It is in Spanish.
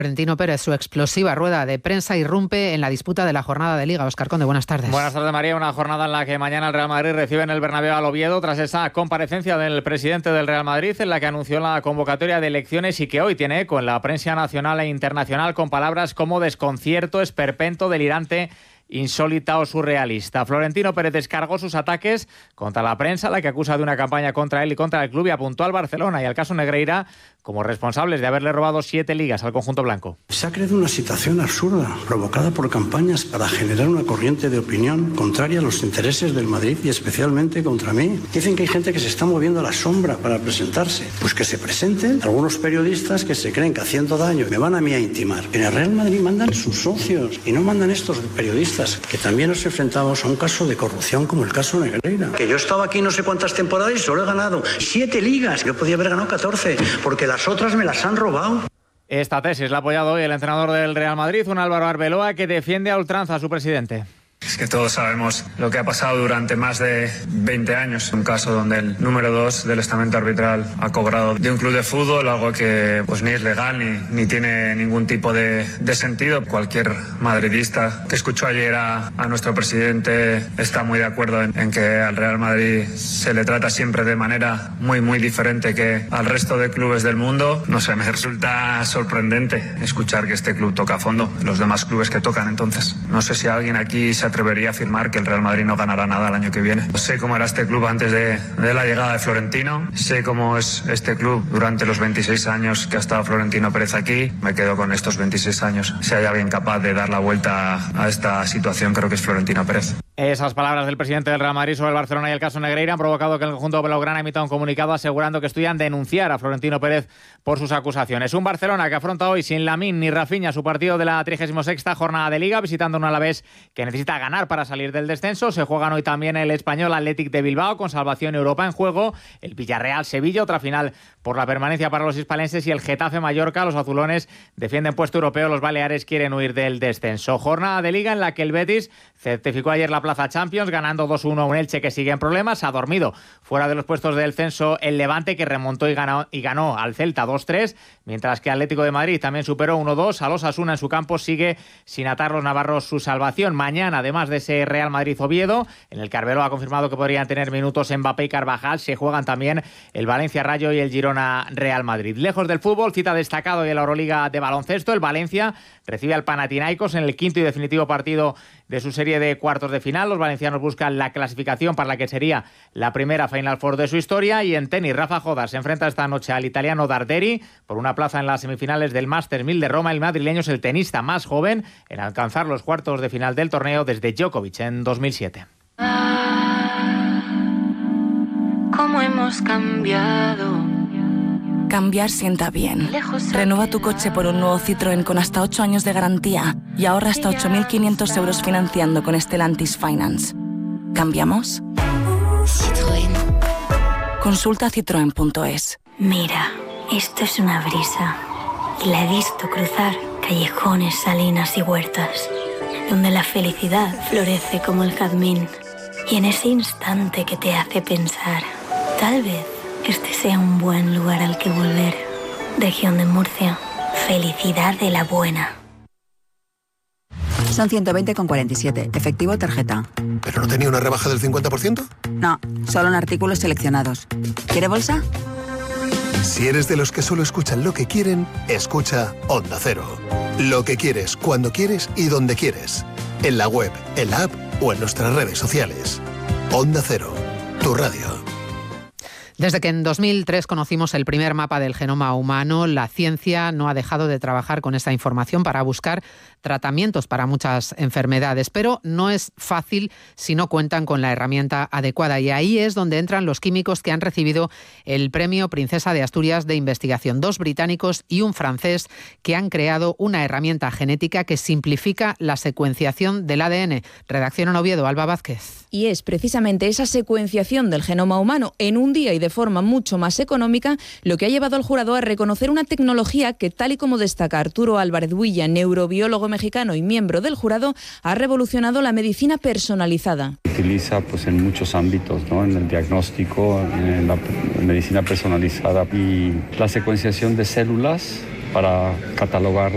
Florentino Pérez, su explosiva rueda de prensa irrumpe en la disputa de la jornada de Liga. Óscar Conde, buenas tardes. Buenas tardes, María. Una jornada en la que mañana el Real Madrid recibe en el Bernabéu al Oviedo tras esa comparecencia del presidente del Real Madrid en la que anunció la convocatoria de elecciones y que hoy tiene eco en la prensa nacional e internacional con palabras como desconcierto, esperpento, delirante, insólita o surrealista. Florentino Pérez descargó sus ataques contra la prensa, la que acusa de una campaña contra él y contra el club, y apuntó al Barcelona y al caso Negreira como responsables de haberle robado 7 ligas al conjunto blanco. Se ha creado una situación absurda, provocada por campañas para generar una corriente de opinión contraria a los intereses del Madrid y especialmente contra mí. Dicen que hay gente que se está moviendo a la sombra para presentarse. Pues que se presenten algunos periodistas que se creen que haciendo daño me van a mí a intimar. En el Real Madrid mandan sus socios y no mandan estos periodistas, que también nos enfrentamos a un caso de corrupción como el caso Negreira. Que yo he estado aquí no sé cuántas temporadas y solo he ganado 7 ligas. Yo podía haber ganado 14, porque las otras me las han robado. Esta tesis la ha apoyado hoy el entrenador del Real Madrid, un Álvaro Arbeloa, que defiende a ultranza a su presidente. Es que todos sabemos lo que ha pasado durante más de 20 años. Un caso donde el número 2 del estamento arbitral ha cobrado de un club de fútbol, algo que pues ni es legal ni tiene ningún tipo de sentido. Cualquier madridista que escuchó ayer a nuestro presidente está muy de acuerdo en que al Real Madrid se le trata siempre de manera muy diferente que al resto de clubes del mundo. No sé, me resulta sorprendente escuchar que este club toca a fondo los demás clubes que tocan. Entonces, no sé si alguien aquí se atrevería a afirmar que el Real Madrid no ganará nada el año que viene. Sé cómo era este club antes de la llegada de Florentino, sé cómo es este club durante los 26 años que ha estado Florentino Pérez aquí. Me quedo con estos 26 años. Si hay alguien capaz de dar la vuelta a esta situación, creo que es Florentino Pérez. Esas palabras del presidente del Real Madrid sobre el Barcelona y el caso Negreira han provocado que el conjunto blaugrana emita un comunicado asegurando que estudian denunciar a Florentino Pérez por sus acusaciones. Un Barcelona que afronta hoy sin Lamine ni Rafinha su partido de la 36ª jornada de Liga, visitando un Alavés que necesita ganar para salir del descenso. Se juegan hoy también el Español Athletic de Bilbao con salvación Europa en juego, el Villarreal Sevilla, otra final por la permanencia para los hispalenses, y el Getafe Mallorca. Los azulones defienden puesto europeo, los baleares quieren huir del descenso. Jornada de Liga en la que el Betis certificó ayer la plaza Champions ganando 2-1 a un Elche que sigue en problemas. Ha dormido fuera de los puestos del censo el Levante, que remontó y ganó al Celta 2-3, mientras que Atlético de Madrid también superó 1-2 al Osasuna en su campo. Sigue sin atar los navarros su salvación. Mañana, además de ese Real Madrid-Oviedo, en el que Arbeloa ha confirmado que podrían tener minutos Mbappé y Carvajal, se juegan también el Valencia-Rayo y el Girona-Real Madrid. Lejos del fútbol, cita destacado de la Euroliga de baloncesto, el Valencia recibe al Panathinaikos en el quinto y definitivo partido de su serie de cuartos de final. Los valencianos buscan la clasificación para la que sería la primera Final Four de su historia. Y en tenis, Rafa Jodar se enfrenta esta noche al italiano Darderi por una plaza en las semifinales del Masters 1000 de Roma. El madrileño es el tenista más joven en alcanzar los cuartos de final del torneo desde Djokovic en 2007. ¿Cómo hemos cambiado? Cambiar sienta bien. Renueva tu coche por un nuevo Citroën con hasta 8 años de garantía y ahorra hasta 8.500 euros financiando con Stellantis Finance. ¿Cambiamos? Citroën. Consulta citroen.es. Mira, esto es una brisa. Y la he visto cruzar callejones, salinas y huertas, donde la felicidad florece como el jazmín. Y en ese instante que te hace pensar, tal vez este sea un buen lugar al que volver. Región de Murcia. Felicidad de la buena. Son 120,47. Efectivo o tarjeta. ¿Pero no tenía una rebaja del 50%? No, solo en artículos seleccionados. ¿Quiere bolsa? Si eres de los que solo escuchan lo que quieren, escucha Onda Cero. Lo que quieres, cuando quieres y donde quieres. En la web, en la app o en nuestras redes sociales. Onda Cero, tu radio. Desde que en 2003 conocimos el primer mapa del genoma humano, la ciencia no ha dejado de trabajar con esta información para buscar tratamientos para muchas enfermedades, pero no es fácil si no cuentan con la herramienta adecuada, y ahí es donde entran los químicos que han recibido el Premio Princesa de Asturias de Investigación, 2 británicos y un francés que han creado una herramienta genética que simplifica la secuenciación del ADN. Redacción en Oviedo, Alba Vázquez. Y es precisamente esa secuenciación del genoma humano en un día y de forma mucho más económica lo que ha llevado al jurado a reconocer una tecnología que, tal y como destaca Arturo Álvarez Huilla, neurobiólogo mexicano y miembro del jurado, ha revolucionado la medicina personalizada. Utiliza en muchos ámbitos, ¿no? En el diagnóstico, en la medicina personalizada y la secuenciación de células para catalogar